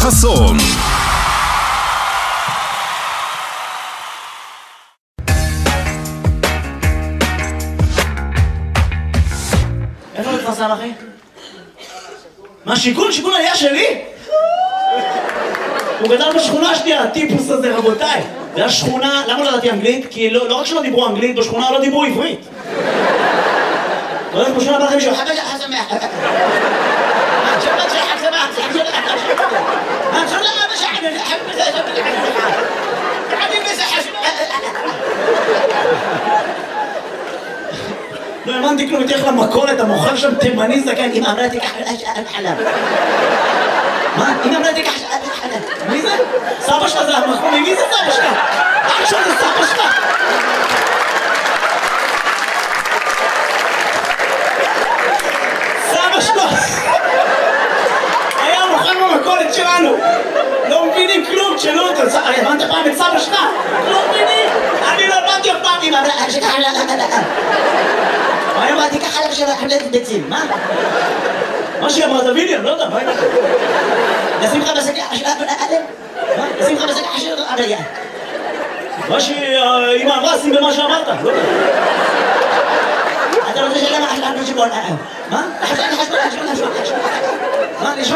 חסון. איפה מתפרסם אחי? מה שיכון? שיכון היה שלי? הוא גדל בשכונה השנייה, הטיפוס הזה רבותיי. זה השכונה, למה לא ידעתי אנגלית? כי לא רק שלא דיברו אנגלית, בשכונה לא דיברו עברית. לא יודעת בשכונה בא לכם מישהו, חבא שחק שמח. שבת שחק שמח, שחק לא האמנתי כלום, תלך למכולת, המוכר שם תימני זקן, אמא אמרה תיקח חלב. מה? אמא אמרה תיקח חלב. מי זה? סבא שלך זה המחמומי, מי זה סבא שלך? עכשיו זה סבא שלך. סבא שלך היה מוכר במכולת שלנו. לא מבינים כלום, תשאלו אותו. הבנת פעם את סבא שלך? לא מבינים. אני לא הבנתי אף פעם. אמא אמרה תיקח חלב. אני אמרתי ככה לך של חבלת ביצים, מה? מה שהיא אמרה דמיניון, לא יודע, מה היא אמרה? נשים לך בשקע של אדם? מה? נשים לך בשקע של אדם? מה שאמא אמרה, שים במה שאמרת, לא יודע. אתה רוצה שאלה מה חשבון שבון? מה? מה? נשמע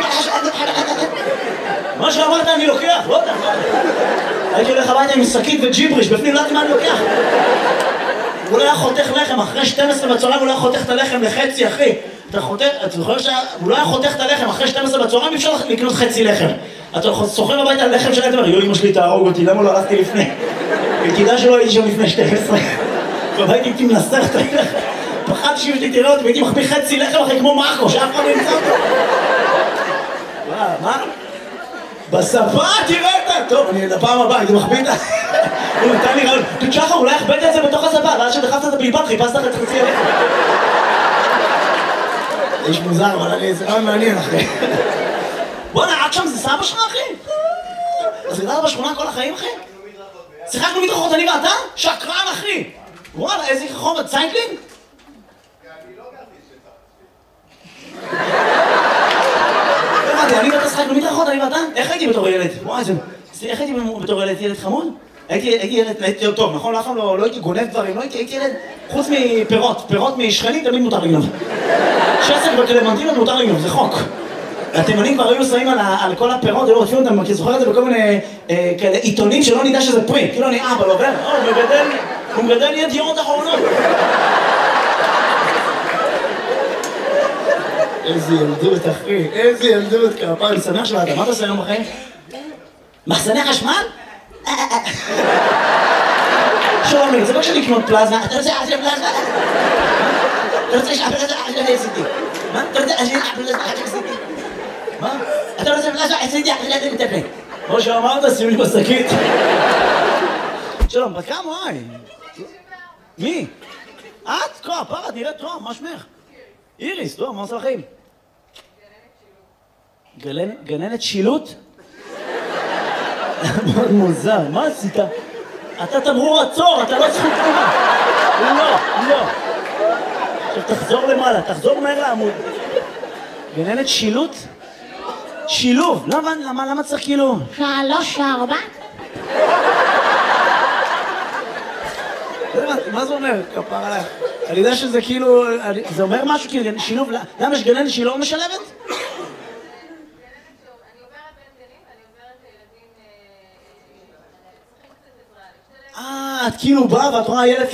מה שאמרת אני לוקח, לא יודע. הייתי הולך הביתה עם שקית וג'יבריש, בפנים לא יודעת מה אני לוקח. הוא לא היה חותך לחם, אחרי 12 בצהריים הוא לא היה חותך את הלחם לחצי, אחי. אתה זוכר שהוא לא היה חותך את הלחם, אחרי 12 בצהריים אי אפשר לקנות חצי לחם. אתה סוחר הביתה על לחם שלהם, אתה אומר, אמא שלי תהרוג אותי, למה לא הלכתי לפני? כדאי שלא הייתי שם לפני 12. והייתי איתי מנסח את הלחם. פחדתי שאם שלי תראה אותי, והייתי מחביא חצי לחם אחרי כמו מרקו, שאף אחד לא ימצא אותו. מה? בספה תראה אותה! טוב, אני לפעם הבאה, הייתי מחביא את ה... הוא נתן לי רעיון, שחר, אולי הכבדת את זה בתוך הספה, ואז שדחפת את הבלבד, חיפשת לך את חצי הלחם. איש מוזר, אבל זה רעיון מעניין, אחי. בוא'נה, עד שם זה סבא שלך, אחי? אז גדלת בשכונה כל החיים, אחי? שיחקנו מדרכות, אני ואתה? שקרן, אחי! וואלה, איזה חומר, ציינקלין? אני לא גרתי שטח. אני ואתה שיחקנו מדרכות, אני ואתה? איך הייתי בתור ילד? וואי, איך הייתי בתור ילד חמוד? הייתי ילד טוב, נכון? אף פעם לא הייתי גונב דברים, לא הייתי ילד חוץ מפירות, פירות משכנים תמיד מותר לגנוב. שסק בקלמנטינות מותר לגנוב, זה חוק. התימנים כבר היו שמים על כל הפירות, היו רודפים אותם, כי זוכר את זה בכל מיני עיתונים שלא נדע שזה פרי, כאילו אני אבא, לא עובר, הוא מגדל ידיעות אחרונות. איזה ילדות, אחי, איזה ילדות, כפיים, אני שמח שלך, מה אתה עושה היום בחיים? מחסני חשמל? שלומי, זה לא כשאני לקנות פלזמה, אתה רוצה אחרי פלזמה? אתה רוצה שאחרי פלזמה אחרי עשיתי? מה? אתה רוצה אחרי פלזמה אחרי עשיתי? מה? אתה רוצה פלזמה עשיתי אחרי עשיתי מטפל? כמו שאמרת, שים לי בשקית. שלום, בת כמה וואי? מי? את? כה, פרה, נראית טוב, מה שמך? איריס, טוב, מה עושה לכם? גננת שילוט? מאוד מוזר, מה עשית? אתה תמרור עצור, אתה לא זכות תנועה. לא. עכשיו תחזור למעלה, תחזור מהר לעמוד. גננת שילוט? שילוב, למה צריך כאילו? 3, 4. מה זה אומר? כפר עליך. אני יודע שזה כאילו, זה אומר משהו כאילו, שילוב, למה יש גננת שהיא לא משלבת? את כאילו באה ואת רואה ילד